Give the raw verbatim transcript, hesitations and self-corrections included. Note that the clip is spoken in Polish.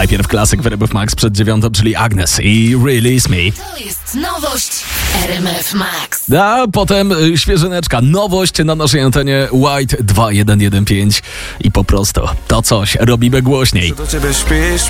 Najpierw klasyk w R M F Max przed dziewiątą, czyli Agnes i Release Me. To jest nowość R M F Max. A potem y, świeżyneczka, nowość na naszej antenie White dwa jeden jeden pięć i po prostu to coś robimy głośniej. Do ciebie śpisz,